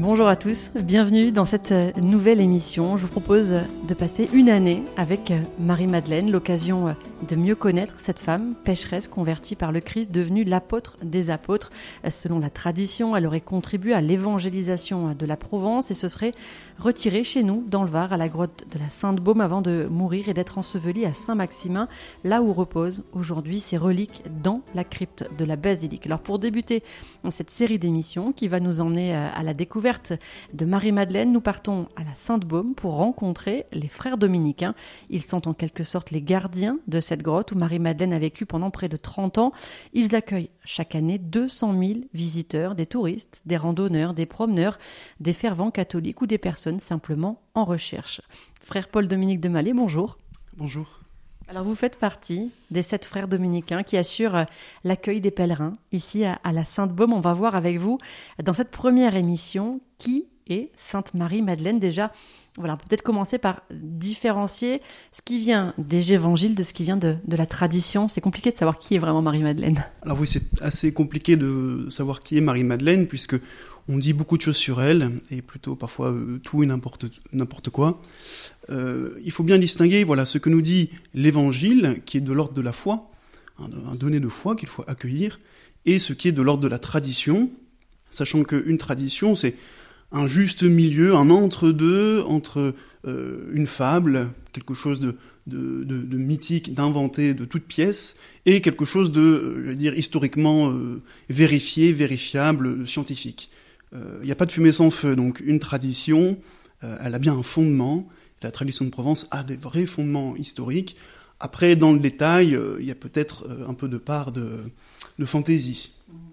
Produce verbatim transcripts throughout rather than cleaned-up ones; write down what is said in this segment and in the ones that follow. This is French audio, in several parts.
Bonjour à tous, bienvenue dans cette nouvelle émission. Je vous propose de passer une année avec Marie-Madeleine, l'occasion de mieux connaître cette femme pécheresse convertie par le Christ, devenue l'apôtre des apôtres. Selon la tradition, elle aurait contribué à l'évangélisation de la Provence et se serait retirée chez nous, dans le Var, à la grotte de la Sainte-Baume, avant de mourir et d'être ensevelie à Saint-Maximin, là où reposent aujourd'hui ses reliques dans la crypte de la basilique. Alors pour débuter cette série d'émissions qui va nous emmener à la découverte de Marie-Madeleine, nous partons à la Sainte-Baume pour rencontrer les frères dominicains. Ils sont en quelque sorte les gardiens de cette grotte où Marie-Madeleine a vécu pendant près de trente ans. Ils accueillent chaque année deux cent mille visiteurs, des touristes, des randonneurs, des promeneurs, des fervents catholiques ou des personnes simplement en recherche. Frère Paul-Dominique de Mallet, bonjour. Bonjour. Alors vous faites partie des sept frères dominicains qui assurent l'accueil des pèlerins ici à, à la Sainte-Baume. On va voir avec vous dans cette première émission qui est Sainte Marie-Madeleine. Déjà, voilà, on peut peut-être commencer par différencier ce qui vient des évangiles de ce qui vient de, de la tradition. C'est compliqué de savoir qui est vraiment Marie-Madeleine. Alors oui, c'est assez compliqué de savoir qui est Marie-Madeleine puisque on dit beaucoup de choses sur elle, et plutôt parfois euh, tout et n'importe, n'importe quoi. Euh, il faut bien distinguer voilà, ce que nous dit l'Évangile, qui est de l'ordre de la foi, un, un donné de foi qu'il faut accueillir, et ce qui est de l'ordre de la tradition, sachant qu'une tradition, c'est un juste milieu, un entre-deux, entre euh, une fable, quelque chose de, de, de, de mythique, d'inventé de toute pièce, et quelque chose de, euh, je veux dire, historiquement euh, vérifié, vérifiable, scientifique. Il euh, n'y a pas de fumée sans feu, donc une tradition, euh, elle a bien un fondement. La tradition de Provence a des vrais fondements historiques. Après, dans le détail, il euh, y a peut-être euh, un peu de part de, de fantaisie.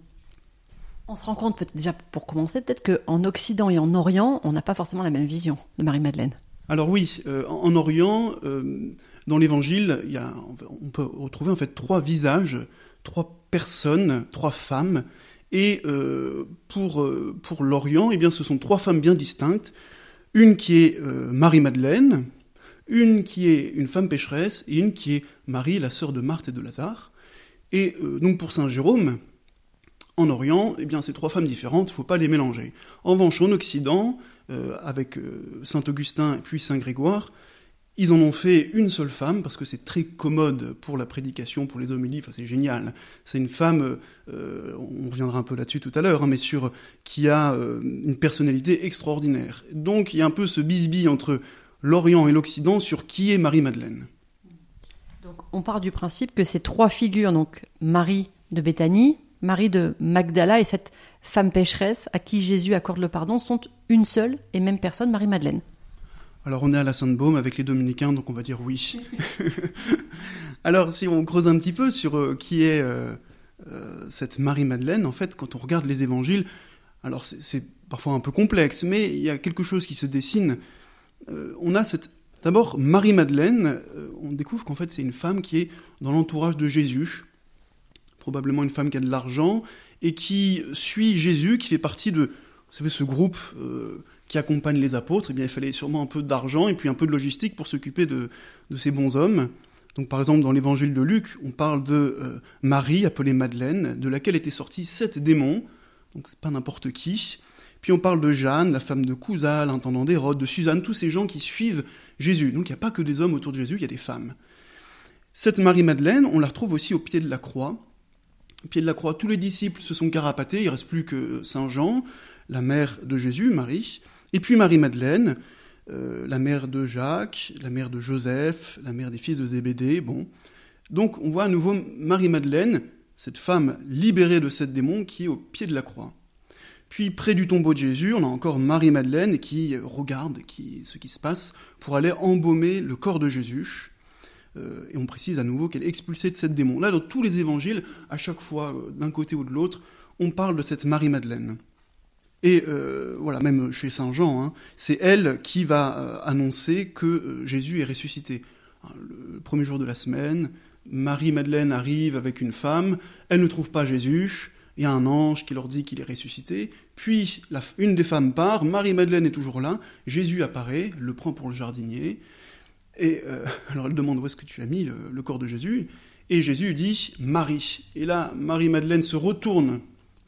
On se rend compte, peut-être déjà pour commencer, peut-être qu'en Occident et en Orient, on n'a pas forcément la même vision de Marie-Madeleine. Alors oui, euh, en, en Orient, euh, dans l'Évangile, il y a, on peut retrouver en fait trois visages, trois personnes, trois femmes. Et euh, pour, euh, pour l'Orient, eh bien, ce sont trois femmes bien distinctes. Une qui est euh, Marie-Madeleine, une qui est une femme pécheresse, et une qui est Marie, la sœur de Marthe et de Lazare. Et euh, donc pour saint Jérôme, en Orient, eh bien, ces trois femmes différentes, il ne faut pas les mélanger. En revanche, en Occident, euh, avec euh, saint Augustin et puis saint Grégoire, ils en ont fait une seule femme, parce que c'est très commode pour la prédication, pour les homélies, enfin c'est génial. C'est une femme, euh, on reviendra un peu là-dessus tout à l'heure, hein, mais sur, qui a euh, une personnalité extraordinaire. Donc il y a un peu ce bisbille entre l'Orient et l'Occident sur qui est Marie-Madeleine. Donc on part du principe que ces trois figures, donc Marie de Béthanie, Marie de Magdala et cette femme pécheresse à qui Jésus accorde le pardon, sont une seule et même personne, Marie-Madeleine. Alors on est à la Sainte-Baume avec les dominicains, donc on va dire oui. Alors si on creuse un petit peu sur euh, qui est euh, euh, cette Marie-Madeleine, en fait, quand on regarde les évangiles, alors c'est, c'est parfois un peu complexe, mais il y a quelque chose qui se dessine. Euh, on a cette... D'abord, Marie-Madeleine, euh, on découvre qu'en fait c'est une femme qui est dans l'entourage de Jésus, probablement une femme qui a de l'argent, et qui suit Jésus, qui fait partie de, vous savez, ce groupe... Euh, qui accompagne les apôtres, eh bien, il fallait sûrement un peu d'argent et puis un peu de logistique pour s'occuper de, de ces bons hommes. Donc, par exemple, dans l'évangile de Luc, on parle de euh, Marie, appelée Madeleine, de laquelle étaient sortis sept démons, donc c'est pas n'importe qui. Puis on parle de Jeanne, la femme de Cousa, l'intendant d'Hérode, de Suzanne, tous ces gens qui suivent Jésus. Donc il n'y a pas que des hommes autour de Jésus, il y a des femmes. Cette Marie-Madeleine, on la retrouve aussi au pied de la croix. Au pied de la croix, tous les disciples se sont carapatés, il ne reste plus que Saint Jean, la mère de Jésus, Marie, et puis Marie-Madeleine, euh, la mère de Jacques, la mère de Joseph, la mère des fils de Zébédée, bon. Donc on voit à nouveau Marie-Madeleine, cette femme libérée de sept démons qui est au pied de la croix. Puis près du tombeau de Jésus, on a encore Marie-Madeleine qui regarde qui, ce qui se passe pour aller embaumer le corps de Jésus. Euh, et on précise à nouveau qu'elle est expulsée de sept démons. Là, dans tous les évangiles, à chaque fois, d'un côté ou de l'autre, on parle de cette Marie-Madeleine. Et euh, voilà, même chez Saint Jean, hein, c'est elle qui va euh, annoncer que euh, Jésus est ressuscité. Le premier jour de la semaine, Marie-Madeleine arrive avec une femme, elle ne trouve pas Jésus, il y a un ange qui leur dit qu'il est ressuscité, puis la, une des femmes part, Marie-Madeleine est toujours là, Jésus apparaît, le prend pour le jardinier, et euh, alors elle demande où est-ce que tu as mis le, le corps de Jésus, et Jésus dit « Marie ». Et là, Marie-Madeleine se retourne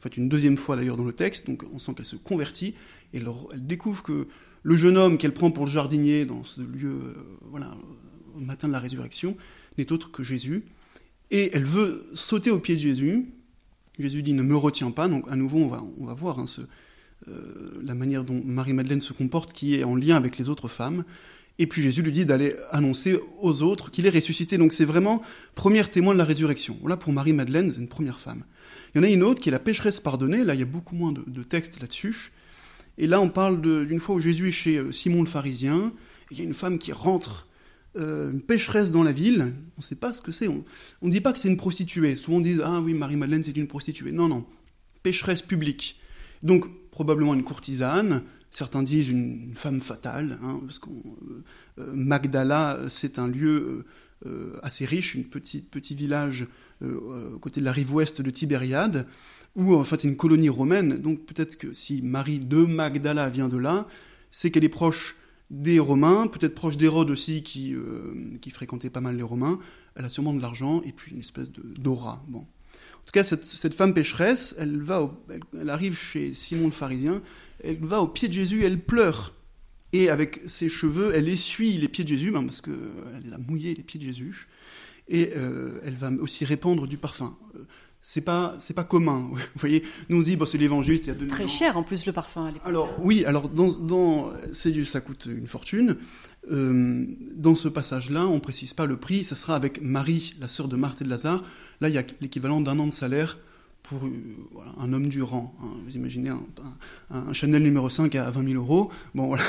fait une deuxième fois d'ailleurs dans le texte, donc on sent qu'elle se convertit, et elle, elle découvre que le jeune homme qu'elle prend pour le jardinier dans ce lieu, euh, voilà, au matin de la résurrection, n'est autre que Jésus, et elle veut sauter aux pieds de Jésus. Jésus dit « ne me retiens pas », donc à nouveau on va, on va voir hein, ce, euh, la manière dont Marie-Madeleine se comporte qui est en lien avec les autres femmes, et puis Jésus lui dit d'aller annoncer aux autres qu'il est ressuscité, donc c'est vraiment premier témoin de la résurrection. Voilà pour Marie-Madeleine, c'est une première femme. Il y en a une autre qui est la pécheresse pardonnée, là il y a beaucoup moins de, de textes là-dessus, et là on parle de, d'une fois où Jésus est chez Simon le pharisien, et il y a une femme qui rentre, euh, une pécheresse dans la ville, on ne sait pas ce que c'est, on ne dit pas que c'est une prostituée, souvent on dit « ah oui, Marie-Madeleine c'est une prostituée », non, non, pécheresse publique, donc probablement une courtisane, certains disent une femme fatale, hein, parce que euh, Magdala c'est un lieu euh, assez riche, une petite, petit village euh, à côté de la rive ouest de Tibériade, où en fait c'est une colonie romaine, donc peut-être que si Marie de Magdala vient de là, c'est qu'elle est proche des Romains, peut-être proche d'Hérode aussi, qui, euh, qui fréquentait pas mal les Romains, elle a sûrement de l'argent, et puis une espèce de, d'aura. Bon. En tout cas, cette, cette femme pécheresse, elle, va au, elle, elle arrive chez Simon le pharisien, elle va au pied de Jésus, elle pleure, et avec ses cheveux, elle essuie les pieds de Jésus, ben parce qu'elle les a mouillés, les pieds de Jésus, et euh, elle va aussi répandre du parfum. C'est pas, c'est pas commun, vous voyez. Nous on dit, bon, c'est l'évangile, c'est, c'est très cher en plus le parfum à l'époque. Alors oui, alors dans, dans c'est, ça coûte une fortune. Euh, dans ce passage-là, on précise pas le prix, ça sera avec Marie, la sœur de Marthe et de Lazare. Là, il y a l'équivalent d'un an de salaire pour euh, voilà, un homme du rang. Hein. Vous imaginez un, un, un Chanel numéro cinq à vingt mille euros. Bon, voilà.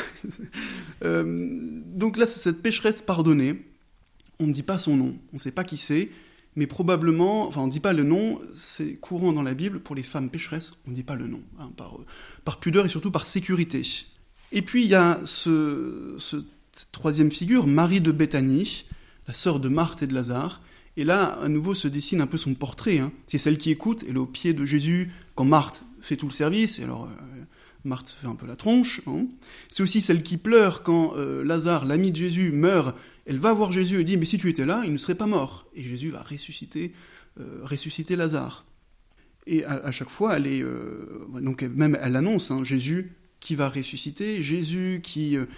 euh, donc là, c'est cette pécheresse pardonnée. On ne dit pas son nom, on ne sait pas qui c'est. Mais probablement, enfin on ne dit pas le nom, c'est courant dans la Bible, pour les femmes pécheresses, on ne dit pas le nom, hein, par, par pudeur et surtout par sécurité. Et puis il y a ce, ce, cette troisième figure, Marie de Béthanie, la sœur de Marthe et de Lazare, et là à nouveau se dessine un peu son portrait, hein. C'est celle qui écoute, elle est au pied de Jésus quand Marthe fait tout le service, et alors euh, Marthe fait un peu la tronche, hein. C'est aussi celle qui pleure quand euh, Lazare, l'ami de Jésus, meurt. Elle va voir Jésus et dit « mais si tu étais là, il ne serait pas mort ». Et Jésus va ressusciter, euh, ressusciter Lazare. Et à, à chaque fois, elle est, euh, donc même elle annonce hein, Jésus qui va ressusciter, Jésus qui, euh,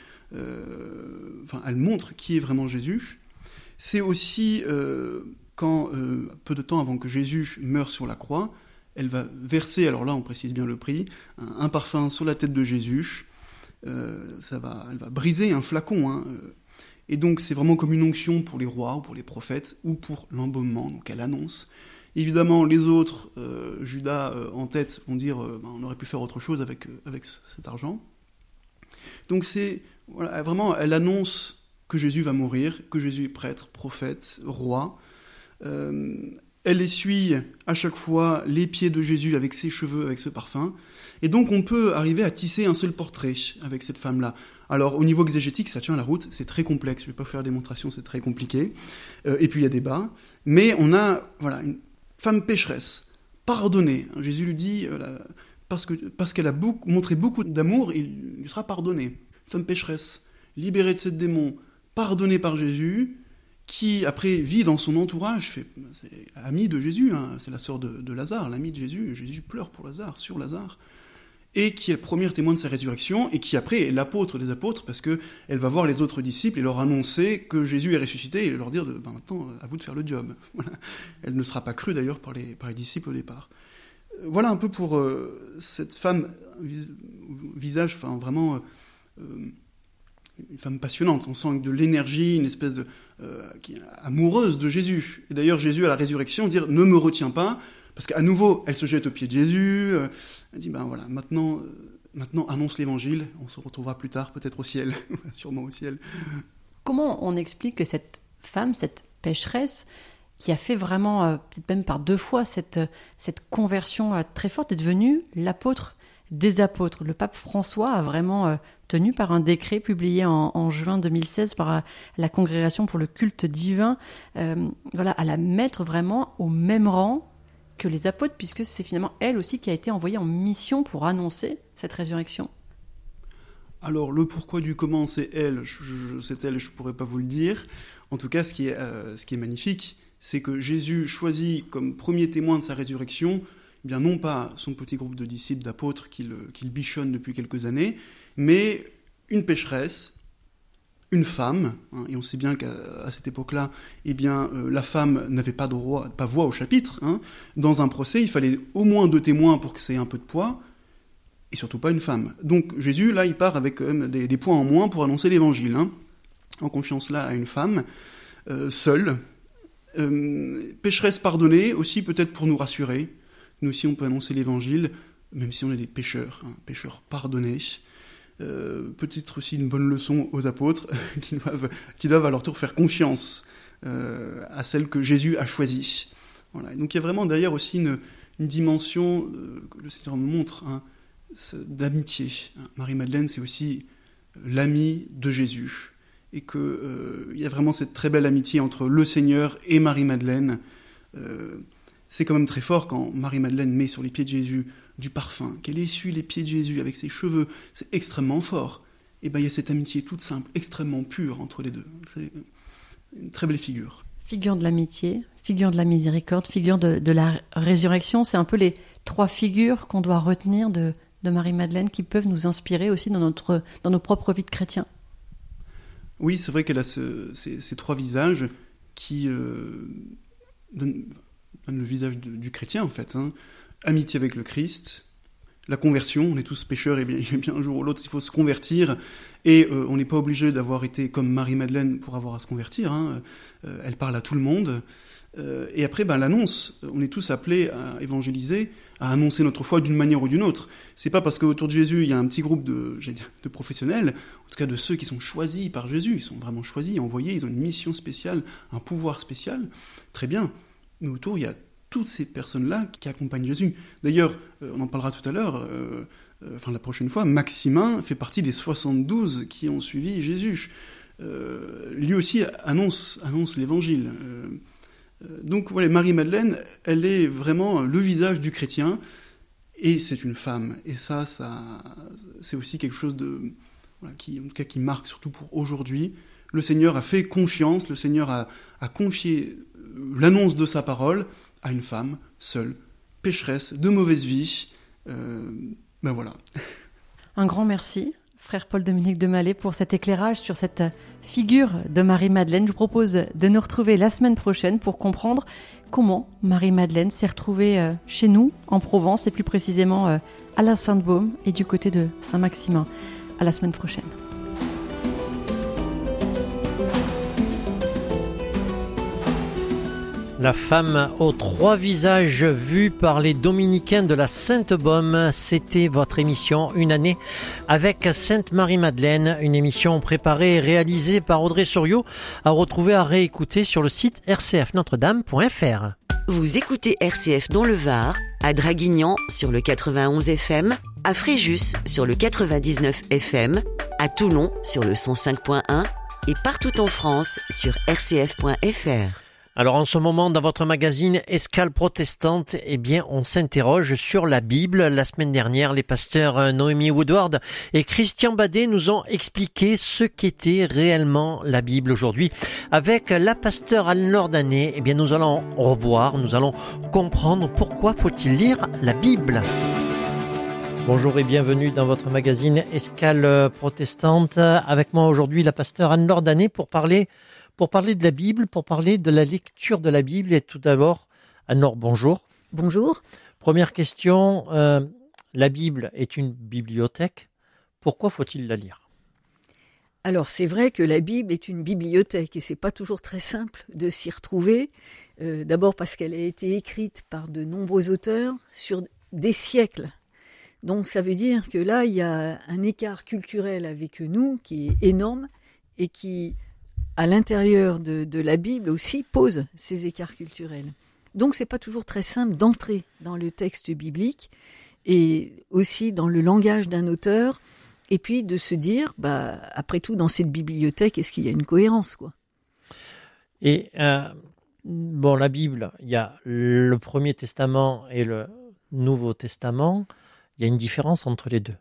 euh, enfin, elle montre qui est vraiment Jésus. C'est aussi euh, quand euh, peu de temps avant que Jésus meure sur la croix, elle va verser, alors là on précise bien le prix, un, un parfum sur la tête de Jésus. Euh, ça va, elle va briser un flacon. Hein, euh, Et donc c'est vraiment comme une onction pour les rois ou pour les prophètes ou pour l'embaumement, donc elle annonce. Évidemment les autres, euh, Judas euh, en tête, vont dire euh, ben, on aurait pu faire autre chose avec, euh, avec cet argent. Donc c'est voilà, vraiment, elle annonce que Jésus va mourir, que Jésus est prêtre, prophète, roi. Euh, elle essuie à chaque fois les pieds de Jésus avec ses cheveux, avec ce parfum. Et donc on peut arriver à tisser un seul portrait avec cette femme-là. Alors au niveau exégétique, ça tient la route, c'est très complexe, je ne vais pas faire la démonstration, c'est très compliqué. Euh, et puis il y a débat. Mais on a voilà, une femme pécheresse, pardonnée. Jésus lui dit, euh, la, parce, que, parce qu'elle a beaucoup, montré beaucoup d'amour, il lui sera pardonné. Femme pécheresse, libérée de ses démons, pardonnée par Jésus, qui après vit dans son entourage, fait, c'est amie de Jésus, hein, c'est la sœur de, de Lazare, l'amie de Jésus, Jésus pleure pour Lazare, sur Lazare, et qui est le premier témoin de sa résurrection, et qui après est l'apôtre des apôtres, parce qu'elle va voir les autres disciples et leur annoncer que Jésus est ressuscité, et leur dire, de, ben maintenant, à vous de faire le job. Voilà. Elle ne sera pas crue d'ailleurs par les, par les disciples au départ. Voilà un peu pour euh, cette femme, visage, enfin vraiment... Euh, une femme passionnante, on sent de l'énergie, une espèce de euh, qui est amoureuse de Jésus. Et d'ailleurs, Jésus à la résurrection dire « ne me retiens pas », parce qu'à nouveau, elle se jette aux pieds de Jésus, euh, elle dit « ben voilà, maintenant, euh, maintenant annonce l'évangile, on se retrouvera plus tard, peut-être au ciel, sûrement au ciel ». Comment on explique que cette femme, cette pécheresse, qui a fait vraiment, euh, peut-être même par deux fois, cette, cette conversion euh, très forte, est devenue l'apôtre des apôtres? Le pape François a vraiment euh, tenu par un décret publié en, en juin deux mille seize par euh, la Congrégation pour le culte divin, euh, voilà, à la mettre vraiment au même rang que les apôtres, puisque c'est finalement elle aussi qui a été envoyée en mission pour annoncer cette résurrection. Alors le pourquoi du comment, c'est elle, je, je, c'est elle, je ne pourrais pas vous le dire. En tout cas, ce qui est, euh, ce qui est magnifique, c'est que Jésus choisit comme premier témoin de sa résurrection Eh bien, non pas son petit groupe de disciples, d'apôtres qu'il, qu'il bichonne depuis quelques années, mais une pécheresse, une femme, hein, et on sait bien qu'à à cette époque-là, eh bien, euh, la femme n'avait pas, droit, pas voix au chapitre. Hein. Dans un procès, il fallait au moins deux témoins pour que ça ait un peu de poids, et surtout pas une femme. Donc Jésus, là, il part avec quand même des, des points en moins pour annoncer l'évangile, hein, en confiance là à une femme, euh, seule, euh, pécheresse pardonnée, aussi peut-être pour nous rassurer. Nous aussi, on peut annoncer l'évangile, même si on est des pécheurs, hein, pécheurs pardonnés. Euh, peut-être aussi une bonne leçon aux apôtres qui doivent, qui doivent à leur tour faire confiance euh, à celle que Jésus a choisie. Voilà. Et donc il y a vraiment derrière aussi une, une dimension euh, que le Seigneur nous montre, hein, d'amitié. Marie-Madeleine, c'est aussi l'amie de Jésus. Et qu'il euh, y a vraiment cette très belle amitié entre le Seigneur et Marie-Madeleine. Euh, c'est quand même très fort quand Marie-Madeleine met sur les pieds de Jésus du parfum, qu'elle essuie les pieds de Jésus avec ses cheveux. C'est extrêmement fort. Et bien il y a cette amitié toute simple, extrêmement pure entre les deux. C'est une très belle figure. Figure de l'amitié, figure de la miséricorde, figure de, de la résurrection. C'est un peu les trois figures qu'on doit retenir de, de Marie-Madeleine qui peuvent nous inspirer aussi dans, notre, dans nos propres vies de chrétiens. Oui, c'est vrai qu'elle a ce, ces, ces trois visages qui euh, donnent, donnent le visage de, du chrétien, en fait. Hein. Amitié avec le Christ, la conversion, on est tous pécheurs, et bien, et bien un jour ou l'autre, il faut se convertir, et euh, on n'est pas obligé d'avoir été comme Marie-Madeleine pour avoir à se convertir, hein. euh, elle parle à tout le monde, euh, et après, ben, l'annonce, on est tous appelés à évangéliser, à annoncer notre foi d'une manière ou d'une autre. C'est pas parce qu'autour de Jésus, il y a un petit groupe de, j'allais dire, de professionnels, en tout cas de ceux qui sont choisis par Jésus, ils sont vraiment choisis, envoyés, ils ont une mission spéciale, un pouvoir spécial, très bien, mais autour, il y a toutes ces personnes-là qui accompagnent Jésus. D'ailleurs, euh, on en parlera tout à l'heure, euh, euh, enfin la prochaine fois, Maximin fait partie des soixante-douze qui ont suivi Jésus. Euh, lui aussi annonce, annonce l'évangile. Euh, euh, donc voilà, Marie-Madeleine, elle est vraiment le visage du chrétien, et c'est une femme. Et ça, ça c'est aussi quelque chose de, voilà, qui, en tout cas, qui marque surtout pour aujourd'hui. Le Seigneur a fait confiance, le Seigneur a, a confié l'annonce de sa parole à une femme, seule, pécheresse, de mauvaise vie. Euh, ben voilà. Un grand merci, frère Paul-Dominique de Mallet, pour cet éclairage sur cette figure de Marie-Madeleine. Je vous propose de nous retrouver la semaine prochaine pour comprendre comment Marie-Madeleine s'est retrouvée chez nous, en Provence, et plus précisément à la Sainte-Baume et du côté de Saint-Maximin. À la semaine prochaine. La femme aux trois visages vue par les dominicains de la Sainte-Baume, c'était votre émission Une année avec Sainte Marie-Madeleine, une émission préparée et réalisée par Audrey Soriot, à retrouver, à réécouter sur le site r c f notre dame point f r. Vous écoutez R C F dans le Var, à Draguignan sur le quatre-vingt-onze F M, à Fréjus sur le quatre-vingt-dix-neuf F M, à Toulon sur le cent cinq point un et partout en France sur r c f point f r. Alors en ce moment, dans votre magazine Escale protestante, eh bien, on s'interroge sur la Bible. La semaine dernière, les pasteurs Noémie Woodward et Christian Badet nous ont expliqué ce qu'était réellement la Bible. Aujourd'hui, avec la pasteure Anne-Laure Danet, eh bien, nous allons revoir, nous allons comprendre pourquoi faut-il lire la Bible. Bonjour et bienvenue dans votre magazine Escale protestante. Avec moi aujourd'hui, la pasteure Anne-Laure Danet pour parler Pour parler de la Bible, pour parler de la lecture de la Bible. Et tout d'abord, Anne-Laure, bonjour. Bonjour. Première question, euh, la Bible est une bibliothèque. Pourquoi faut-il la lire ? Alors, c'est vrai que la Bible est une bibliothèque et c'est pas toujours très simple de s'y retrouver. Euh, d'abord parce qu'elle a été écrite par de nombreux auteurs sur des siècles. Donc, ça veut dire que là, il y a un écart culturel avec nous qui est énorme et qui, à l'intérieur de, de la Bible aussi, pose ces écarts culturels. Donc, c'est pas toujours très simple d'entrer dans le texte biblique et aussi dans le langage d'un auteur, et puis de se dire, bah, après tout, dans cette bibliothèque, est-ce qu'il y a une cohérence, quoi ? Et, euh, bon, la Bible, il y a le Premier Testament et le Nouveau Testament. Il y a une différence entre les deux.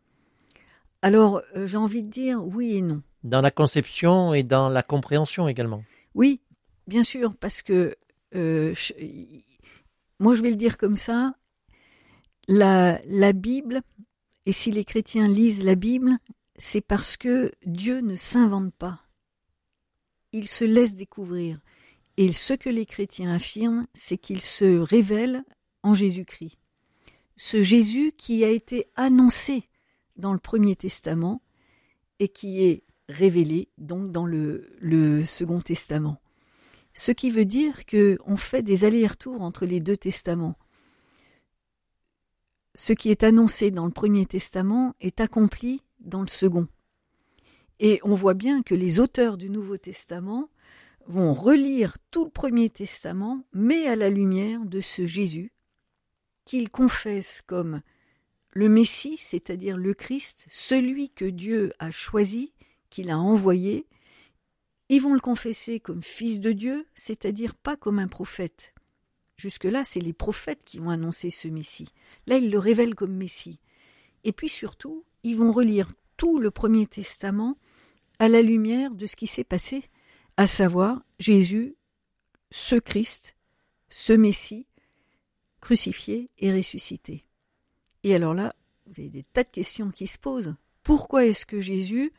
Alors, euh, j'ai envie de dire oui et non. Dans la conception et dans la compréhension également. Oui, bien sûr, parce que, euh, je, moi je vais le dire comme ça, La, la Bible, et si les chrétiens lisent la Bible, c'est parce que Dieu ne s'invente pas. Il se laisse découvrir. Et ce que les chrétiens affirment, c'est qu'il se révèle en Jésus-Christ. Ce Jésus qui a été annoncé dans le Premier Testament et qui est révélé donc dans le, le Second Testament. Ce qui veut dire qu'on fait des allers-retours entre les deux testaments. Ce qui est annoncé dans le Premier Testament est accompli dans le Second. Et on voit bien que les auteurs du Nouveau Testament vont relire tout le Premier Testament, mais à la lumière de ce Jésus qu'ils confessent comme le Messie, c'est-à-dire le Christ, celui que Dieu a choisi, qu'il a envoyé. Ils vont le confesser comme fils de Dieu, c'est-à-dire pas comme un prophète. Jusque-là, c'est les prophètes qui ont annoncé ce Messie. Là, ils le révèlent comme Messie. Et puis surtout, ils vont relire tout le Premier Testament à la lumière de ce qui s'est passé, à savoir Jésus, ce Christ, ce Messie, crucifié et ressuscité. Et alors là, vous avez des tas de questions qui se posent. Pourquoi est-ce que Jésus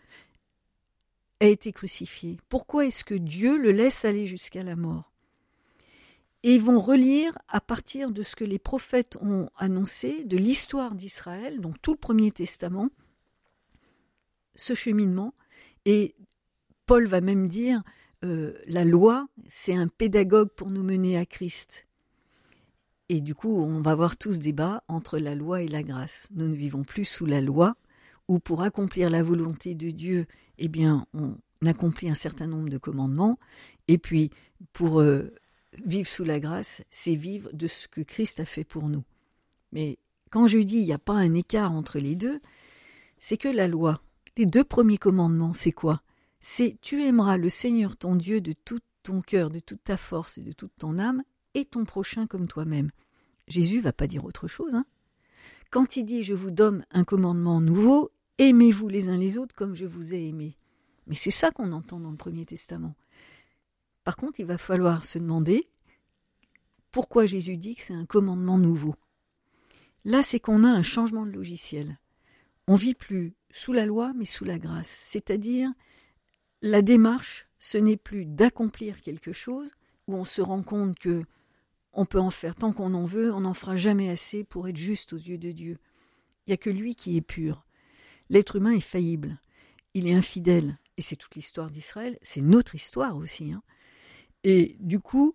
a été crucifié? Pourquoi est-ce que Dieu le laisse aller jusqu'à la mort? Et ils vont relire à partir de ce que les prophètes ont annoncé, de l'histoire d'Israël, donc tout le Premier Testament, ce cheminement. Et Paul va même dire, euh, la loi, c'est un pédagogue pour nous mener à Christ. Et du coup, on va avoir tout ce débat entre la loi et la grâce. Nous ne vivons plus sous la loi, où pour accomplir la volonté de Dieu, eh bien, on accomplit un certain nombre de commandements. Et puis, pour euh, vivre sous la grâce, c'est vivre de ce que Christ a fait pour nous. Mais quand je dis il n'y a pas un écart entre les deux, c'est que la loi, les deux premiers commandements, c'est quoi? C'est « Tu aimeras le Seigneur ton Dieu de tout ton cœur, de toute ta force et de toute ton âme, et ton prochain comme toi-même. » Jésus ne va pas dire autre chose. Hein. Quand il dit « Je vous donne un commandement nouveau, aimez-vous les uns les autres comme je vous ai aimés. » Mais c'est ça qu'on entend dans le Premier Testament. Par contre, il va falloir se demander pourquoi Jésus dit que c'est un commandement nouveau. Là, c'est qu'on a un changement de logiciel. On ne vit plus sous la loi, mais sous la grâce. C'est-à-dire, la démarche, ce n'est plus d'accomplir quelque chose où on se rend compte que on peut en faire tant qu'on en veut, on n'en fera jamais assez pour être juste aux yeux de Dieu. Il n'y a que lui qui est pur. L'être humain est faillible, il est infidèle, et c'est toute l'histoire d'Israël, c'est notre histoire aussi. Hein. Et du coup,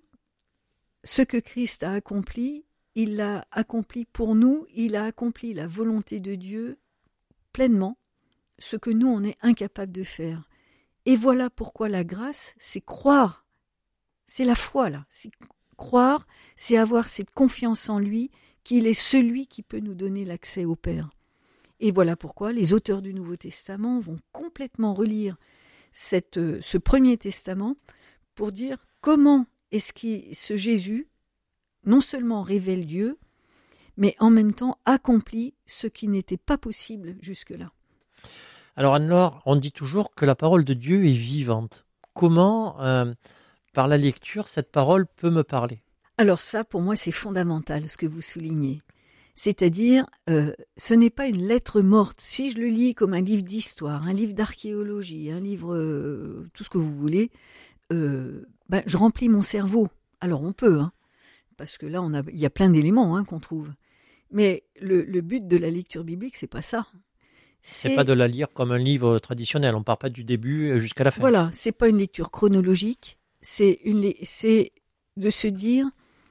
ce que Christ a accompli, il l'a accompli pour nous, il a accompli la volonté de Dieu pleinement, ce que nous, on est incapables de faire. Et voilà pourquoi la grâce, c'est croire. C'est la foi, là. C'est croire, c'est avoir cette confiance en lui, qu'il est celui qui peut nous donner l'accès au Père. Et voilà pourquoi les auteurs du Nouveau Testament vont complètement relire cette, ce Premier Testament pour dire comment est-ce que ce Jésus, non seulement révèle Dieu, mais en même temps accomplit ce qui n'était pas possible jusque-là. Alors Anne-Laure, on dit toujours que la parole de Dieu est vivante. Comment, euh, par la lecture, cette parole peut me parler? Alors ça, pour moi, c'est fondamental, ce que vous soulignez. C'est-à-dire, euh, ce n'est pas une lettre morte. Si je le lis comme un livre d'histoire, un livre d'archéologie, un livre, euh, tout ce que vous voulez, euh, ben, je remplis mon cerveau. Alors on peut, hein, parce que là, on a, il y a plein d'éléments hein, qu'on trouve. Mais le, le but de la lecture biblique, c'est pas ça. C'est, c'est pas de la lire comme un livre traditionnel. On part pas du début jusqu'à la fin. Voilà, c'est pas une lecture chronologique. C'est une, c'est de se dire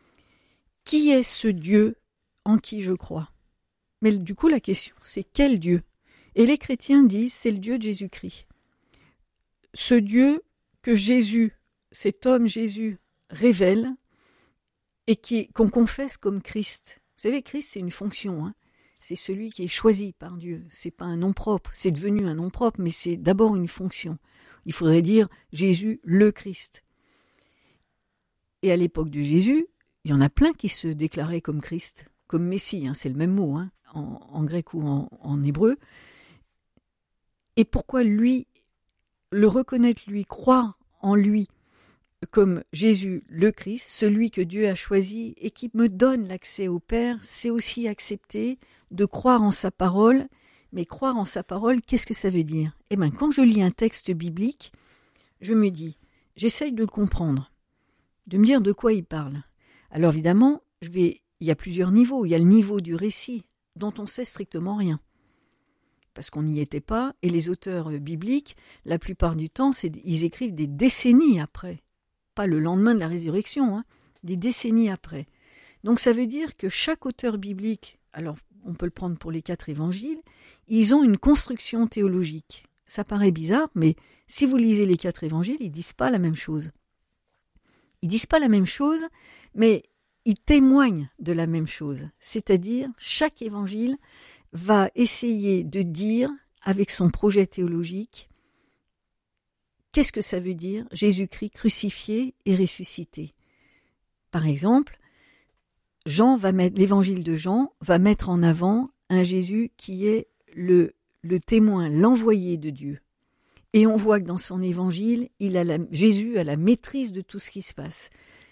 qui est ce Dieu en qui je crois. Mais du coup, la question, c'est quel Dieu? Et les chrétiens disent, c'est le Dieu de Jésus-Christ. Ce Dieu que Jésus, cet homme Jésus, révèle et qui, qu'on confesse comme Christ. Vous savez, Christ, c'est une fonction. Hein. C'est celui qui est choisi par Dieu. C'est pas un nom propre. C'est devenu un nom propre, mais c'est d'abord une fonction. Il faudrait dire Jésus, le Christ. Et à l'époque de Jésus, il y en a plein qui se déclaraient comme Christ. Comme Messie, hein, c'est le même mot hein, en, en grec ou en, en hébreu. Et pourquoi lui, le reconnaître lui, croire en lui comme Jésus le Christ, celui que Dieu a choisi et qui me donne l'accès au Père, c'est aussi accepter de croire en sa parole. Mais croire en sa parole, qu'est-ce que ça veut dire ? Eh bien, quand je lis un texte biblique, je me dis, j'essaye de le comprendre, de me dire de quoi il parle. Alors évidemment, je vais, il y a plusieurs niveaux. Il y a le niveau du récit, dont on sait strictement rien, parce qu'on n'y était pas. Et les auteurs bibliques, la plupart du temps, c'est, ils écrivent des décennies après. Pas le lendemain de la résurrection, hein, des décennies après. Donc ça veut dire que chaque auteur biblique, alors on peut le prendre pour les quatre évangiles, ils ont une construction théologique. Ça paraît bizarre, mais si vous lisez les quatre évangiles, ils ne disent pas la même chose. Ils ne disent pas la même chose, mais ils témoignent de la même chose. C'est-à-dire, chaque évangile va essayer de dire, avec son projet théologique, qu'est-ce que ça veut dire Jésus-Christ crucifié et ressuscité. Par exemple, Jean va mettre, l'évangile de Jean va mettre en avant un Jésus qui est le, le témoin, l'envoyé de Dieu. Et on voit que dans son évangile, il a la, Jésus a la maîtrise de tout ce qui se passe.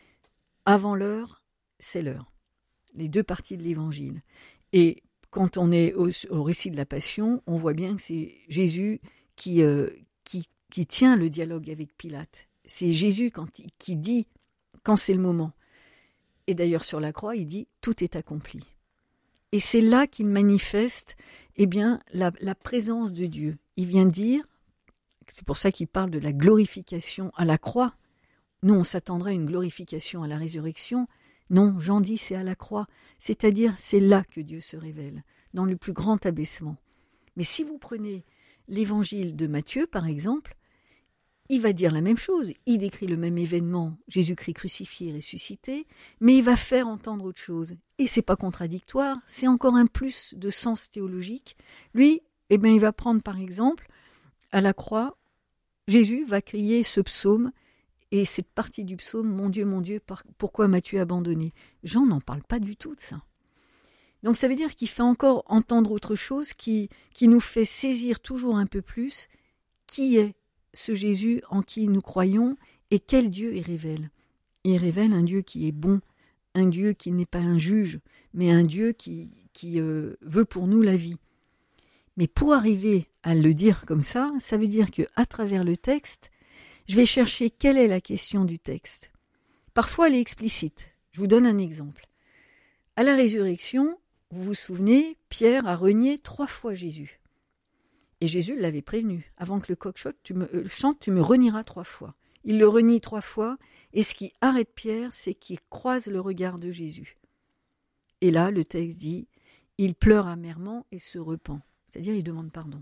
Avant l'heure, c'est l'heure. Les deux parties de l'évangile. Et quand on est au, au récit de la Passion, on voit bien que c'est Jésus qui, euh, qui, qui tient le dialogue avec Pilate. C'est Jésus quand, qui dit quand c'est le moment. Et d'ailleurs, sur la croix, il dit « tout est accompli ». Et c'est là qu'il manifeste eh bien, la, la présence de Dieu. Il vient dire, c'est pour ça qu'il parle de la glorification à la croix. Nous, on s'attendrait à une glorification à la résurrection. Non, Jean dit c'est à la croix. C'est-à-dire, c'est là que Dieu se révèle, dans le plus grand abaissement. Mais si vous prenez l'évangile de Matthieu, par exemple, il va dire la même chose, il décrit le même événement, Jésus-Christ crucifié et ressuscité, mais il va faire entendre autre chose. Et c'est pas contradictoire, c'est encore un plus de sens théologique. Lui, eh bien, il va prendre par exemple, à la croix, Jésus va crier ce psaume, et cette partie du psaume, « Mon Dieu, mon Dieu, pourquoi m'as-tu abandonné ?» Jean n'en parle pas du tout de ça. Donc ça veut dire qu'il fait encore entendre autre chose qui, qui nous fait saisir toujours un peu plus qui est ce Jésus en qui nous croyons et quel Dieu il révèle. Il révèle un Dieu qui est bon, un Dieu qui n'est pas un juge, mais un Dieu qui, qui euh, veut pour nous la vie. Mais pour arriver à le dire comme ça, ça veut dire qu'à travers le texte, je vais chercher quelle est la question du texte. Parfois, elle est explicite. Je vous donne un exemple. À la résurrection, vous vous souvenez, Pierre a renié trois fois Jésus. Et Jésus l'avait prévenu. Avant que le coq chante, tu me, euh, chante, tu me renieras trois fois. Il le renie trois fois, et ce qui arrête Pierre, c'est qu'il croise le regard de Jésus. Et là, le texte dit, il pleure amèrement et se repent. C'est-à-dire, il demande pardon.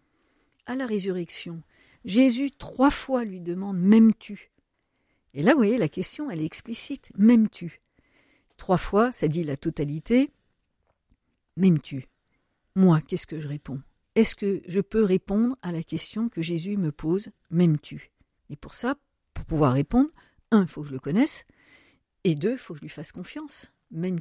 À la résurrection, Jésus, trois fois, lui demande « M'aimes-tu » Et là, vous voyez, la question, elle est explicite. « M'aimes-tu » Trois fois, ça dit la totalité. « M'aimes-tu » Moi, qu'est-ce que je réponds ? Est-ce que je peux répondre à la question que Jésus me pose « M'aimes-tu » Et pour ça, pour pouvoir répondre, un, il faut que je le connaisse, et deux, il faut que je lui fasse confiance. « M'aimes-tu »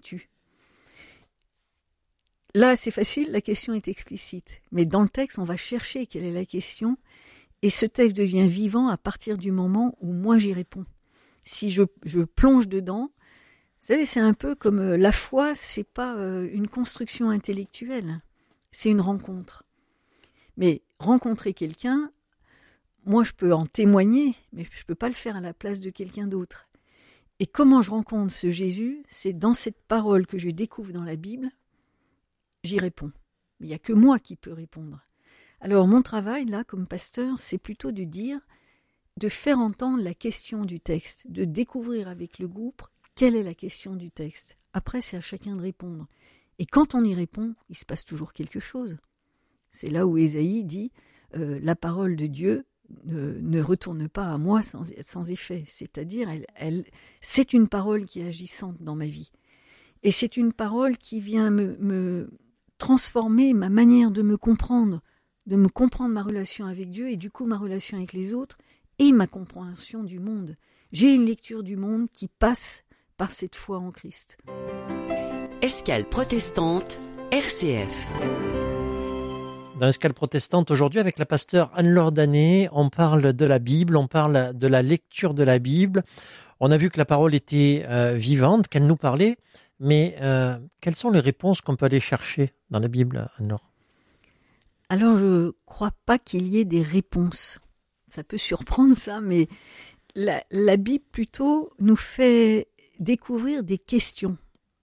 Là, c'est facile, la question est explicite. Mais dans le texte, on va chercher quelle est la question. Et ce texte devient vivant à partir du moment où moi j'y réponds. Si je, je plonge dedans, vous savez, c'est un peu comme euh, la foi, c'est pas euh, une construction intellectuelle, c'est une rencontre. Mais rencontrer quelqu'un, moi je peux en témoigner, mais je peux pas le faire à la place de quelqu'un d'autre. Et comment je rencontre ce Jésus, c'est dans cette parole que je découvre dans la Bible, j'y réponds. Il n'y a que moi qui peux répondre. Alors mon travail, là, comme pasteur, c'est plutôt de dire, de faire entendre la question du texte, de découvrir avec le groupe quelle est la question du texte. Après, c'est à chacun de répondre. Et quand on y répond, il se passe toujours quelque chose. C'est là où Ésaïe dit euh, « La parole de Dieu ne, ne retourne pas à moi sans, sans effet ». C'est-à-dire, elle, elle, c'est une parole qui est agissante dans ma vie. Et c'est une parole qui vient me, me transformer ma manière de me comprendre, de me comprendre ma relation avec Dieu et du coup ma relation avec les autres et ma compréhension du monde. J'ai une lecture du monde qui passe par cette foi en Christ. Escale protestante, R C F. Dans Escale protestante aujourd'hui avec la pasteure Anne-Laure Danet, on parle de la Bible, on parle de la lecture de la Bible. On a vu que la parole était euh, vivante, qu'elle nous parlait, mais euh, quelles sont les réponses qu'on peut aller chercher dans la Bible, Anne-Laure ? Alors, je ne crois pas qu'il y ait des réponses. Ça peut surprendre ça, mais la, la Bible plutôt nous fait découvrir des questions.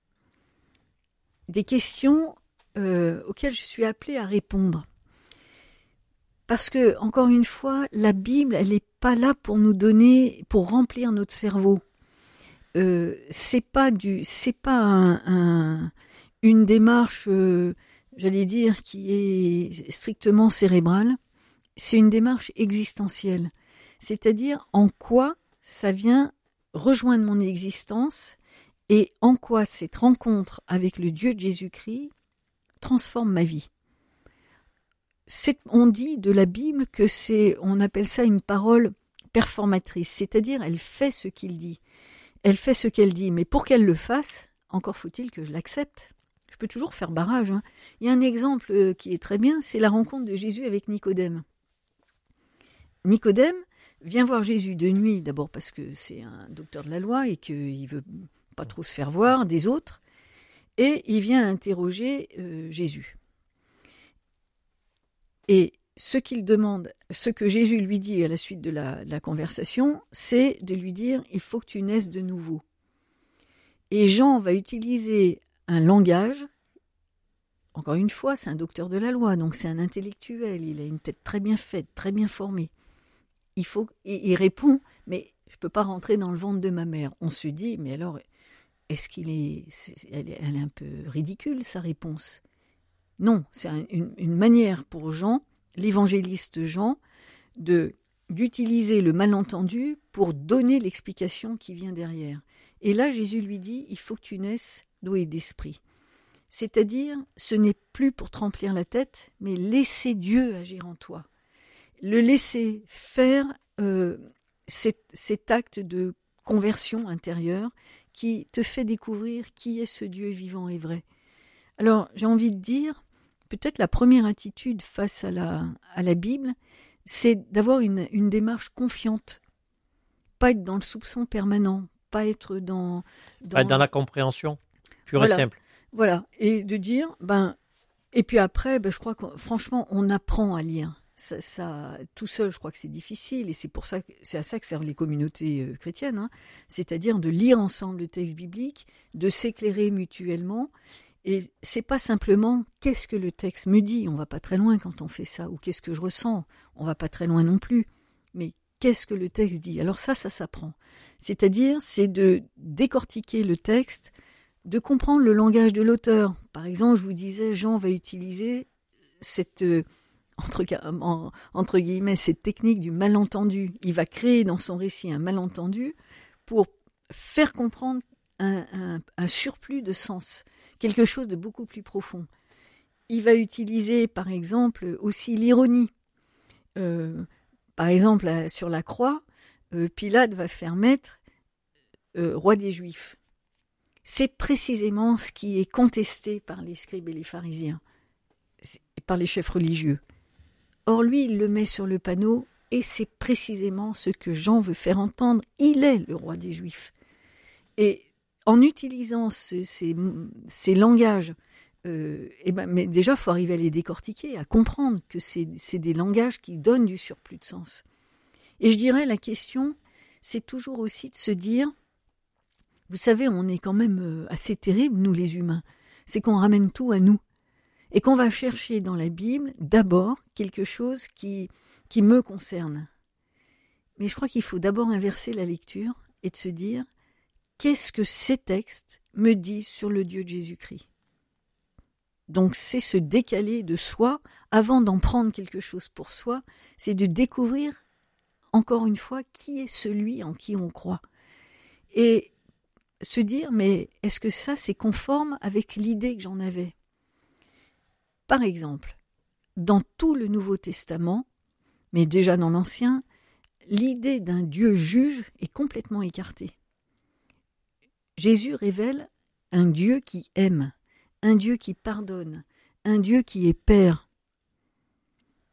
Des questions euh, auxquelles je suis appelée à répondre. Parce que, encore une fois, la Bible, elle n'est pas là pour nous donner, pour remplir notre cerveau. Euh, c'est pas du, c'est pas un, un, une démarche, euh, j'allais dire, qui est strictement cérébrale. C'est une démarche existentielle. C'est-à-dire en quoi ça vient rejoindre mon existence et en quoi cette rencontre avec le Dieu de Jésus-Christ transforme ma vie. C'est, on dit de la Bible que c'est, on appelle ça une parole performatrice, c'est-à-dire elle fait ce qu'il dit. Elle fait ce qu'elle dit, mais pour qu'elle le fasse, encore faut-il que je l'accepte. Je peux toujours faire barrage. Hein. Il y a un exemple qui est très bien, c'est la rencontre de Jésus avec Nicodème. Nicodème vient voir Jésus de nuit, d'abord parce que c'est un docteur de la loi et qu'il ne veut pas trop se faire voir des autres, et il vient interroger euh, Jésus. Et ce qu'il demande, ce que Jésus lui dit à la suite de la, de la conversation, c'est de lui dire « il faut que tu naisses de nouveau ». Et Jean va utiliser un langage, encore une fois, c'est un docteur de la loi, donc c'est un intellectuel, il a une tête très bien faite, très bien formée. Il, faut, il répond « mais je ne peux pas rentrer dans le ventre de ma mère ». On se dit « mais alors, est-ce qu'il est, c'est, elle, est elle est un peu ridicule, sa réponse ?» Non, c'est un, une, une manière pour Jean, l'évangéliste Jean, de, d'utiliser le malentendu pour donner l'explication qui vient derrière. Et là, Jésus lui dit, il faut que tu naisses d'eau et d'esprit. C'est-à-dire, ce n'est plus pour te remplir la tête, mais laisser Dieu agir en toi. Le laisser faire euh, cet, cet acte de conversion intérieure qui te fait découvrir qui est ce Dieu vivant et vrai. Alors, j'ai envie de dire, peut-être la première attitude face à la, à la Bible, c'est d'avoir une, une démarche confiante. Pas être dans le soupçon permanent, pas être dans... Dans, pas être dans la compréhension pure voilà, et simple. Voilà, et de dire, ben... Et puis après, ben, je crois que franchement, on apprend à lire. Ça, ça, tout seul, je crois que c'est difficile, et c'est pour ça que c'est à ça que servent les communautés euh, chrétiennes, hein, c'est-à-dire de lire ensemble le texte biblique, de s'éclairer mutuellement. Et c'est pas simplement qu'est-ce que le texte me dit, on va pas très loin quand on fait ça, ou qu'est-ce que je ressens, on va pas très loin non plus, mais qu'est-ce que le texte dit. Alors ça, ça s'apprend. C'est-à-dire, c'est de décortiquer le texte, de comprendre le langage de l'auteur. Par exemple, je vous disais, Jean va utiliser cette, euh, entre, en, entre guillemets, cette technique du malentendu. Il va créer dans son récit un malentendu pour faire comprendre un, un, un surplus de sens, quelque chose de beaucoup plus profond. Il va utiliser, par exemple, aussi l'ironie. Euh, par exemple, sur la croix, euh, Pilate va faire mettre euh, roi des Juifs. C'est précisément ce qui est contesté par les scribes et les pharisiens, par les chefs religieux. Or, lui, il le met sur le panneau, et c'est précisément ce que Jean veut faire entendre. Il est le roi des Juifs. Et en utilisant ce, ces, ces langages, euh, et ben, mais déjà, il faut arriver à les décortiquer, à comprendre que c'est, c'est des langages qui donnent du surplus de sens. Et je dirais, la question, c'est toujours aussi de se dire, vous savez, on est quand même assez terribles, nous les humains, c'est qu'on ramène tout à nous, et qu'on va chercher dans la Bible, d'abord, quelque chose qui, qui me concerne. Mais je crois qu'il faut d'abord inverser la lecture, et de se dire, qu'est-ce que ces textes me disent sur le Dieu de Jésus-Christ ? Donc c'est se décaler de soi, avant d'en prendre quelque chose pour soi, c'est de découvrir, encore une fois, qui est celui en qui on croit. Et se dire, mais est-ce que ça, c'est conforme avec l'idée que j'en avais ? Par exemple, dans tout le Nouveau Testament, mais déjà dans l'Ancien, l'idée d'un Dieu juge est complètement écartée. Jésus révèle un Dieu qui aime, un Dieu qui pardonne, un Dieu qui est Père.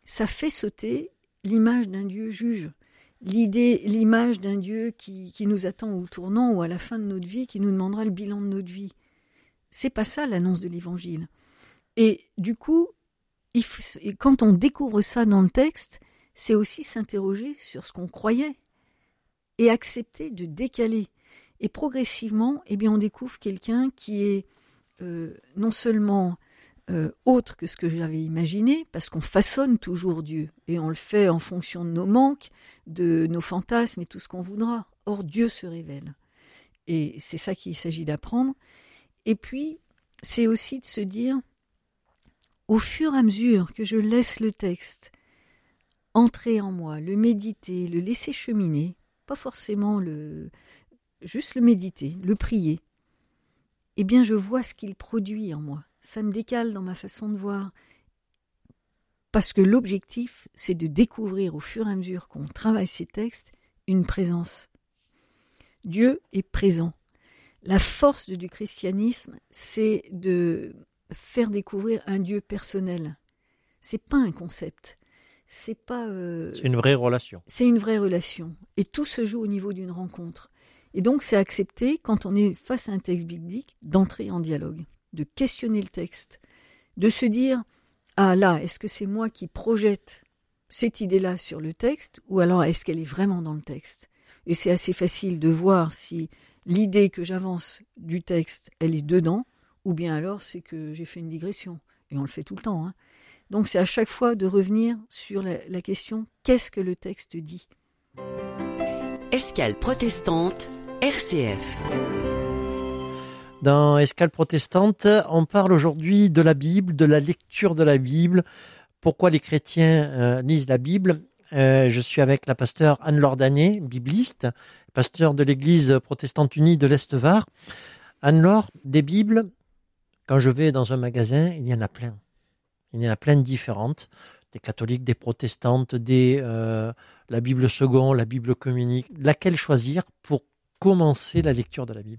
ça fait sauter l'image d'un Dieu juge, l'idée, l'image d'un Dieu qui, qui nous attend au tournant ou à la fin de notre vie, qui nous demandera le bilan de notre vie. C'est pas ça l'annonce de l'Évangile. Et du coup, il faut, quand on découvre ça dans le texte, c'est aussi s'interroger sur ce qu'on croyait et accepter de décaler. Et progressivement, eh bien, on découvre quelqu'un qui est euh, non seulement euh, autre que ce que j'avais imaginé, parce qu'on façonne toujours Dieu, et on le fait en fonction de nos manques, de nos fantasmes et tout ce qu'on voudra. Or, Dieu se révèle. Et c'est ça qu'il s'agit d'apprendre. Et puis, c'est aussi de se dire, au fur et à mesure que je laisse le texte entrer en moi, le méditer, le laisser cheminer, pas forcément le... juste le méditer, le prier, eh bien je vois ce qu'il produit en moi. Ça me décale dans ma façon de voir. Parce que l'objectif, c'est de découvrir au fur et à mesure qu'on travaille ces textes, une présence. Dieu est présent. La force du christianisme, c'est de faire découvrir un Dieu personnel. C'est pas un concept. C'est pas. Euh... C'est une vraie relation. C'est une vraie relation. Et tout se joue au niveau d'une rencontre. Et donc, c'est accepter, quand on est face à un texte biblique, d'entrer en dialogue, de questionner le texte, de se dire, ah là, est-ce que c'est moi qui projette cette idée-là sur le texte, ou alors est-ce qu'elle est vraiment dans le texte ? Et c'est assez facile de voir si l'idée que j'avance du texte, elle est dedans, ou bien alors c'est que j'ai fait une digression. Et on le fait tout le temps. Hein. Donc c'est à chaque fois de revenir sur la, la question, qu'est-ce que le texte dit ? Escale protestante, R C F. Dans Escale protestante, on parle aujourd'hui de la Bible, de la lecture de la Bible. Pourquoi les chrétiens euh, lisent la Bible ? euh, Je suis avec la pasteure Anne-Laure Danet, bibliste, pasteur de l'église protestante unie de l'Est-Var. Anne-Laure, des Bibles, quand je vais dans un magasin, il y en a plein. Il y en a plein de différentes. Des catholiques, des protestantes, des, euh, la Bible seconde, la Bible communique. Laquelle choisir pour commencer la lecture de la Bible ?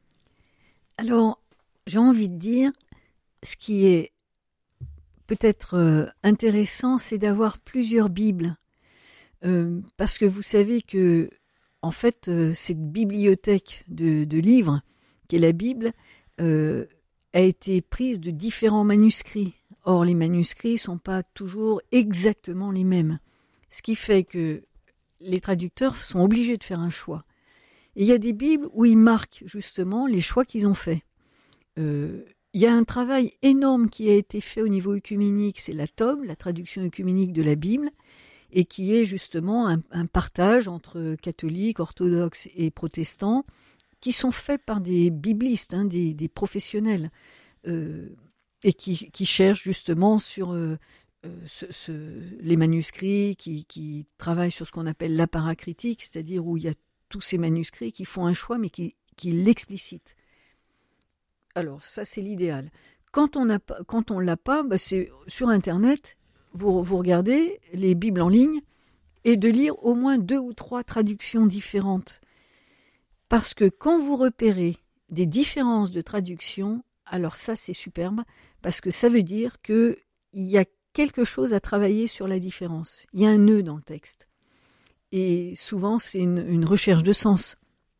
Alors, j'ai envie de dire, ce qui est peut-être euh, intéressant, c'est d'avoir plusieurs Bibles. Euh, parce que vous savez que, en fait, euh, cette bibliothèque de, de livres, qui est la Bible, euh, a été prise de différents manuscrits. Or, les manuscrits ne sont pas toujours exactement les mêmes. Ce qui fait que les traducteurs sont obligés de faire un choix. Et il y a des Bibles où ils marquent justement les choix qu'ils ont faits. Euh, il y a un travail énorme qui a été fait au niveau œcuménique, c'est la T O B, la traduction œcuménique de la Bible, et qui est justement un, un partage entre catholiques, orthodoxes et protestants, qui sont faits par des biblistes, hein, des, des professionnels, euh, et qui, qui cherchent justement sur euh, ce, ce, les manuscrits, qui, qui travaillent sur ce qu'on appelle l'apparat-critique, c'est-à-dire où il y a tous ces manuscrits qui font un choix, mais qui, qui l'explicitent. Alors, ça, c'est l'idéal. Quand on n'a pas, quand on l'a pas, bah c'est sur Internet, vous, vous regardez les Bibles en ligne, et de lire au moins deux ou trois traductions différentes. Parce que quand vous repérez des différences de traduction, alors ça, c'est superbe, parce que ça veut dire qu'il y a quelque chose à travailler sur la différence. Il y a un nœud dans le texte. Et souvent, c'est une, une recherche de sens.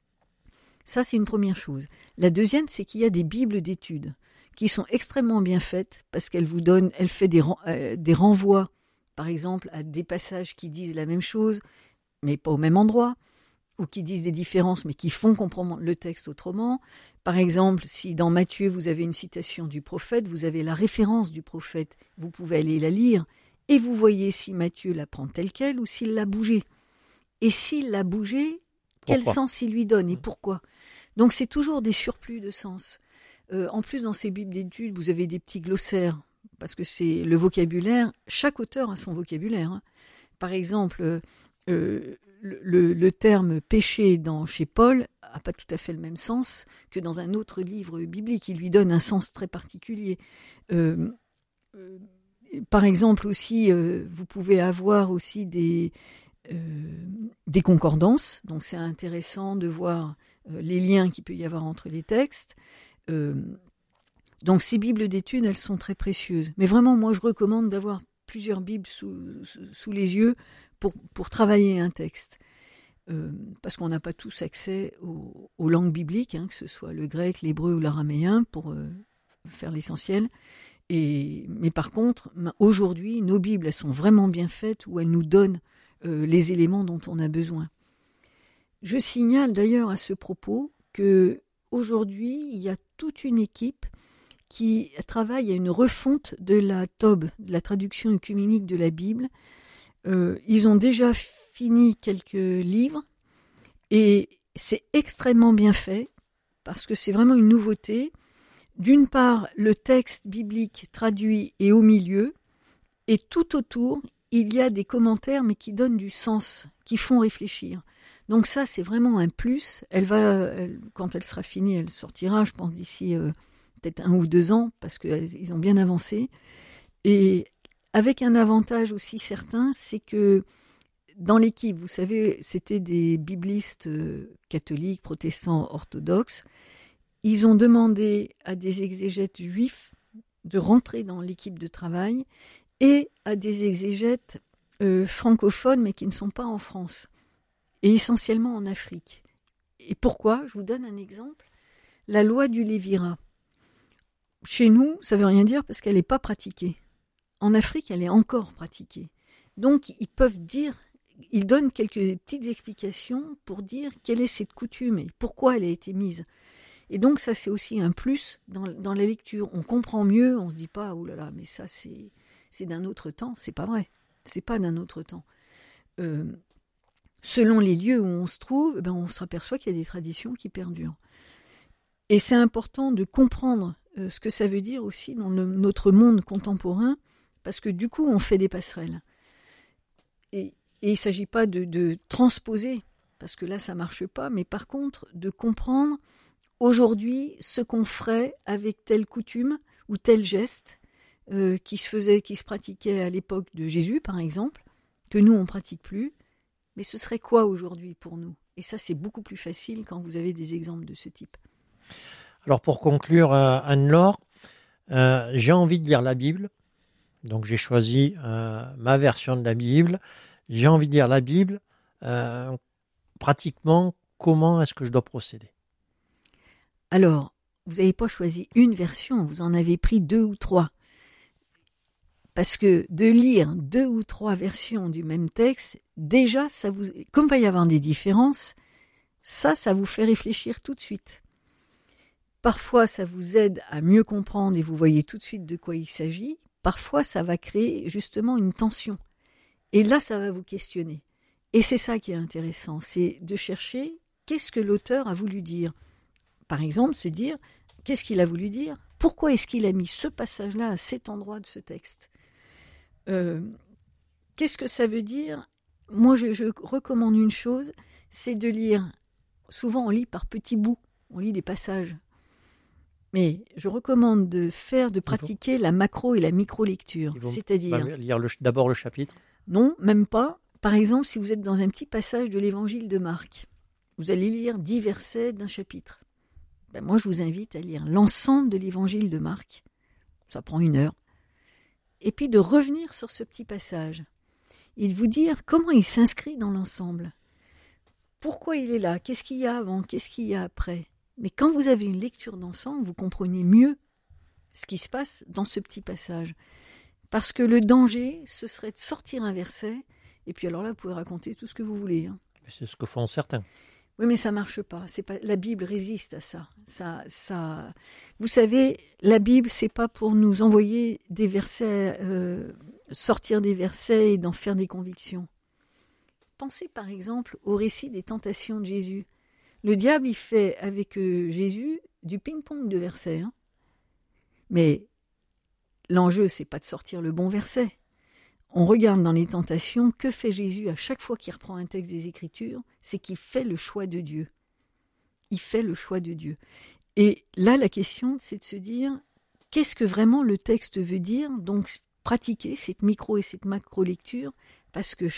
Ça, c'est une première chose. La deuxième, c'est qu'il y a des bibles d'études qui sont extrêmement bien faites parce qu'elles vous donnent, elles font des, euh, des renvois, par exemple, à des passages qui disent la même chose, mais pas au même endroit, ou qui disent des différences, mais qui font comprendre le texte autrement. Par exemple, si dans Matthieu, vous avez une citation du prophète, vous avez la référence du prophète, vous pouvez aller la lire, et vous voyez si Matthieu la prend telle quelle ou s'il l'a bougée. Et s'il l'a bougé, quel sens il lui donne et pourquoi ? Donc c'est toujours des surplus de sens. Euh, en plus, dans ces bibles d'études, vous avez des petits glossaires, parce que c'est le vocabulaire, chaque auteur a son vocabulaire. Hein. Par exemple, euh, le, le, le terme péché dans, chez Paul n'a pas tout à fait le même sens que dans un autre livre biblique. Il lui donne un sens très particulier. Euh, euh, par exemple aussi, euh, vous pouvez avoir aussi des... Euh, des concordances, donc c'est intéressant de voir euh, les liens qu'il peut y avoir entre les textes. Euh, donc ces bibles d'études, elles sont très précieuses. Mais vraiment, moi, je recommande d'avoir plusieurs Bibles sous, sous, sous les yeux pour, pour travailler un texte. Euh, parce qu'on n'a pas tous accès aux, aux langues bibliques, hein, que ce soit le grec, l'hébreu ou l'araméen, pour euh, faire l'essentiel. Et, mais par contre, aujourd'hui, nos Bibles, elles sont vraiment bien faites, où elles nous donnent euh, les éléments dont on a besoin. Je signale d'ailleurs à ce propos qu'aujourd'hui, il y a toute une équipe qui travaille à une refonte de la T O B, de la traduction œcuménique de la Bible. Euh, ils ont déjà fini quelques livres et c'est extrêmement bien fait parce que c'est vraiment une nouveauté. D'une part, le texte biblique traduit est au milieu et tout autour, il y a des commentaires mais qui donnent du sens, qui font réfléchir. Donc ça, c'est vraiment un plus. Elle va, elle, quand elle sera finie, elle sortira, je pense, d'ici euh, peut-être un ou deux ans parce qu'ils ont bien avancé. Et avec un avantage aussi certain, c'est que dans l'équipe, vous savez, c'était des biblistes euh, catholiques, protestants, orthodoxes. Ils ont demandé à des exégètes juifs de rentrer dans l'équipe de travail et à des exégètes euh, francophones, mais qui ne sont pas en France, et essentiellement en Afrique. Et pourquoi ? Je vous donne un exemple. La loi du Lévirat. Chez nous, ça ne veut rien dire parce qu'elle n'est pas pratiquée. En Afrique, elle est encore pratiquée. Donc, ils peuvent dire, ils donnent quelques petites explications pour dire quelle est cette coutume et pourquoi elle a été mise. Et donc, ça, c'est aussi un plus dans, dans la lecture. On comprend mieux, on ne se dit pas, oh là là, mais ça, c'est, c'est d'un autre temps. C'est pas vrai. C'est pas d'un autre temps. Euh, selon les lieux où on se trouve, ben, on s'aperçoit qu'il y a des traditions qui perdurent. Et c'est important de comprendre euh, ce que ça veut dire aussi dans le, notre monde contemporain, parce que du coup, on fait des passerelles. Et, et il ne s'agit pas de, de transposer, parce que là, ça ne marche pas, mais par contre, de comprendre aujourd'hui ce qu'on ferait avec telle coutume ou tel geste euh, qui se faisait, qui se pratiquait à l'époque de Jésus, par exemple, que nous, on ne pratique plus. Mais ce serait quoi aujourd'hui pour nous ? Et ça, c'est beaucoup plus facile quand vous avez des exemples de ce type. Alors pour conclure, euh, Anne-Laure, euh, j'ai envie de lire la Bible. Donc j'ai choisi euh, ma version de la Bible. J'ai envie de lire la Bible. Euh, pratiquement, comment est-ce que je dois procéder ? Alors, vous n'avez pas choisi une version, vous en avez pris deux ou trois. Parce que de lire deux ou trois versions du même texte, déjà, ça vous, comme il va y avoir des différences, ça, ça vous fait réfléchir tout de suite. Parfois, ça vous aide à mieux comprendre et vous voyez tout de suite de quoi il s'agit. Parfois, ça va créer justement une tension. Et là, ça va vous questionner. Et c'est ça qui est intéressant, c'est de chercher qu'est-ce que l'auteur a voulu dire. Par exemple, se dire, qu'est-ce qu'il a voulu dire ? Pourquoi est-ce qu'il a mis ce passage-là à cet endroit de ce texte ? euh, Qu'est-ce que ça veut dire ? Moi, je, je recommande une chose, c'est de lire. Souvent, on lit par petits bouts, on lit des passages. Mais je recommande de faire, de pratiquer la macro et la micro-lecture. C'est-à-dire... Lire le, d'abord le chapitre ? Non, même pas. Par exemple, si vous êtes dans un petit passage de l'évangile de Marc, vous allez lire dix versets d'un chapitre. Ben moi, je vous invite à lire l'ensemble de l'évangile de Marc. Ça prend une heure. Et puis de revenir sur ce petit passage. Et de vous dire comment il s'inscrit dans l'ensemble. Pourquoi il est là ? Qu'est-ce qu'il y a avant ? Qu'est-ce qu'il y a après ? Mais quand vous avez une lecture d'ensemble, vous comprenez mieux ce qui se passe dans ce petit passage. Parce que le danger, ce serait de sortir un verset, et puis alors là, vous pouvez raconter tout ce que vous voulez. Hein. C'est ce que font certains. Oui, mais ça marche pas. C'est pas. La Bible résiste à ça. Ça, ça. Vous savez, la Bible, c'est pas pour nous envoyer des versets, euh, sortir des versets et d'en faire des convictions. Pensez par exemple au récit des tentations de Jésus. Le diable, il fait avec euh, Jésus du ping-pong de versets. Hein. Mais l'enjeu, c'est pas de sortir le bon verset. On regarde dans les tentations, que fait Jésus à chaque fois qu'il reprend un texte des Écritures ? C'est qu'il fait le choix de Dieu. Il fait le choix de Dieu. Et là, la question, c'est de se dire, qu'est-ce que vraiment le texte veut dire ? Donc, pratiquer cette micro et cette macro-lecture, parce que